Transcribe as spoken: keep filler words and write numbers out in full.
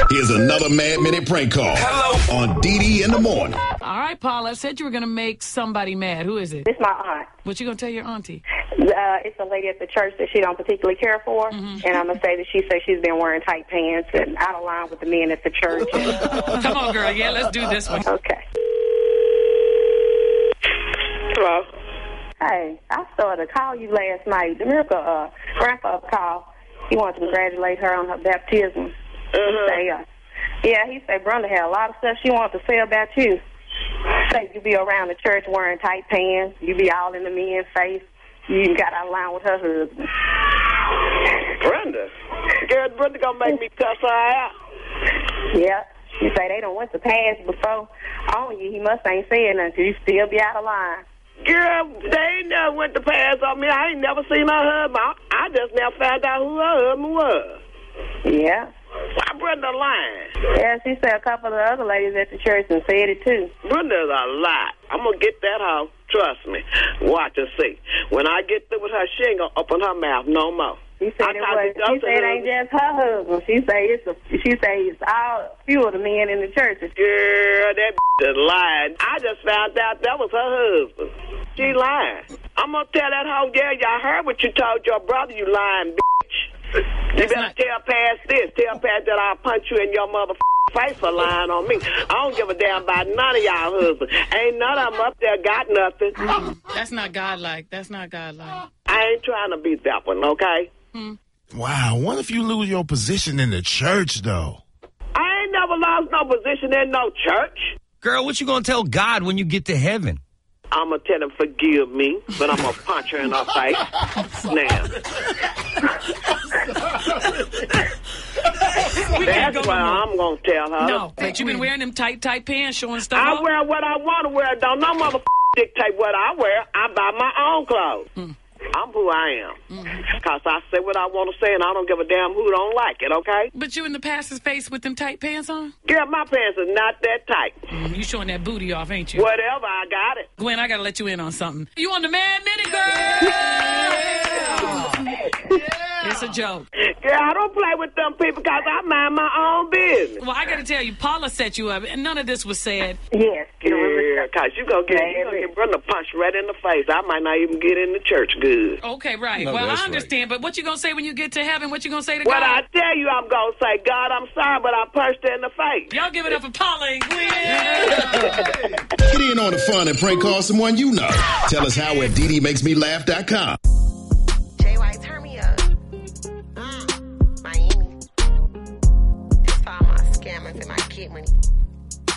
Here's another Mad Minute prank call. Hello. On D D in the morning. All right, Paula, I said you were going to make somebody mad. Who is it? It's my aunt. What you going to tell your auntie? Uh, it's a lady at the church that she don't particularly care for. Mm-hmm. And I'm going to say that she says she's been wearing tight pants and out of line with the men at the church. And... Come on, girl. Yeah, let's do this one. Okay. Hello. Hey, I started to call you last night. The miracle uh, grandfather called. He wanted to congratulate her on her baptism. Uh-huh. Say, uh, yeah, he said Brenda had a lot of stuff she wanted to say about you. Say you be around the church wearing tight pants. You be all in the men's face. You got out of line with her husband. Brenda? Girl, Brenda gonna make me cuss her out. Yeah. She say they done went to pass before on you. He must ain't saying nothing because you still be out of line. Girl, they ain't never went to pass on me. I ain't never seen her husband. I just now found out who her husband was. Yeah. Why Brenda lying? Yeah, she said a couple of the other ladies at the church and said it too. Brenda's a lie. I'm going to get that hoe. Trust me. Watch and see. When I get through with her, she ain't going to open her mouth no more. She said it was. She said it ain't just her husband. She say it's a. She say it's all few of the men in the church. Girl, that is lying. I just found out that was her husband. She lying. I'm gonna tell that hoe, yeah, y'all heard what you told your brother, you lying bitch. You better not... tell Pass this. Tell Pass that I'll punch you in your motherfucking face for lying on me. I don't give a damn about none of y'all husbands. Ain't none of them up there got nothing. That's not godlike. That's not godlike. I ain't trying to be that one, okay? Hmm. Wow, what if you lose your position in the church, though? I ain't never lost no position in no church. Girl, what you gonna tell God when you get to heaven? I'm gonna tell him forgive me, but I'm gonna punch her in her face. Now. That's go what I'm gonna tell her. No, but you been wearing them tight, tight pants, showing stuff I off? wear what I want to wear. Don't no motherfucker dictate what I wear. I buy my own clothes. Hmm. I'm who I am. Mm-hmm. Because I say what I want to say, and I don't give a damn who don't like it, okay? But you in the pastor's face with them tight pants on? Yeah, my pants are not that tight. Mm, you showing that booty off, ain't you? Whatever, I got it. Gwen, I got to let you in on something. You on the Mad Minute, girl? Yeah. Yeah. It's a joke. Yeah, I don't play with them people because I mind my own business. Well, I got to tell you, Paula set you up, and none of this was said. Yes. Yeah, because you going to get, you gonna get Brenda punched right in the face. I might not even get in the church good. Okay, right. No, well, I right. understand, but what you going to say when you get to heaven? What you going to say to what God? What I tell you, I'm going to say, God, I'm sorry, but I punched her in the face. Y'all give it up for Paula and Gwen. Get in on the fun and prank call someone you know. Tell us how at D D makes me laugh dot com. J Y, turn me up. Mm, Miami. That's all my scammers and my kid money.